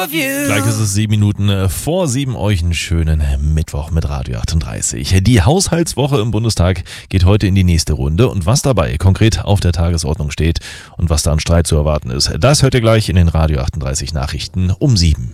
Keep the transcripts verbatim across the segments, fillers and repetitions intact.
Gleich ist es sieben Minuten vor sieben. Euch einen schönen Mittwoch mit Radio achtunddreißig. Die Haushaltswoche im Bundestag geht heute in die nächste Runde. Und was dabei konkret auf der Tagesordnung steht und was da an Streit zu erwarten ist, das hört ihr gleich in den Radio achtunddreißig Nachrichten um sieben.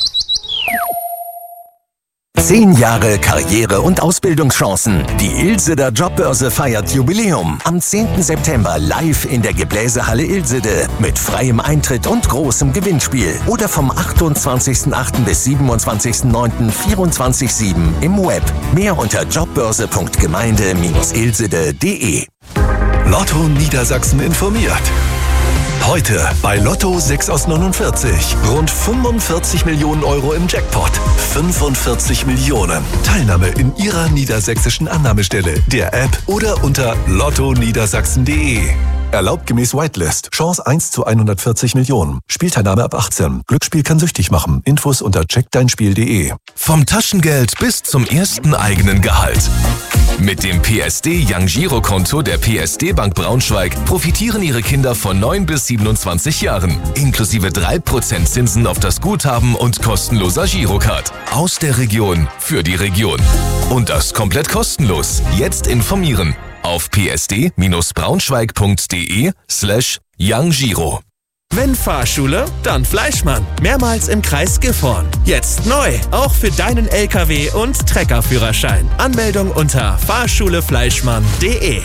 Zehn Jahre Karriere- und Ausbildungschancen. Die Ilseder Jobbörse feiert Jubiläum. Am zehnten September live in der Gebläsehalle Ilsede mit freiem Eintritt und großem Gewinnspiel. Oder vom achtundzwanzigsten achten bis siebenundzwanzigsten neunten vierundzwanzig sieben im Web. Mehr unter jobbörse punkt gemeinde Bindestrich ilsede punkt de. Lotto Niedersachsen informiert. Heute bei Lotto sechs aus neunundvierzig. Rund fünfundvierzig Millionen Euro im Jackpot. fünfundvierzig Millionen. Teilnahme in Ihrer niedersächsischen Annahmestelle, der App oder unter lotto niedersachsen punkt de. Erlaubt gemäß Whitelist. Chance eins zu hundertvierzig Millionen. Spielteilnahme ab achtzehn. Glücksspiel kann süchtig machen. Infos unter check dein spiel punkt de. Vom Taschengeld bis zum ersten eigenen Gehalt. Mit dem P S D Young Giro Konto der P S D Bank Braunschweig profitieren Ihre Kinder von neun bis siebenundzwanzig Jahren. Inklusive drei Prozent Zinsen auf das Guthaben und kostenloser Girocard. Aus der Region für die Region. Und das komplett kostenlos. Jetzt informieren auf p s d braunschweig punkt de slash young giro. Wenn Fahrschule, dann Fleischmann. Mehrmals im Kreis Gifhorn. Jetzt neu, auch für deinen L K W- und Treckerführerschein. Anmeldung unter fahrschulefleischmann punkt de.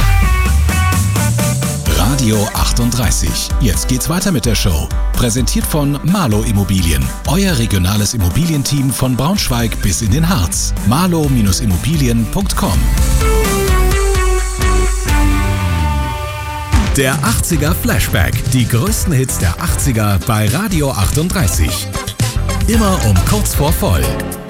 Radio achtunddreißig. Jetzt geht's weiter mit der Show. Präsentiert von Marlow Immobilien. Euer regionales Immobilienteam von Braunschweig bis in den Harz. marlow Immobilien punkt com. Der achtziger Flashback. Die größten Hits der achtziger bei Radio achtunddreißig. Immer um kurz vor voll.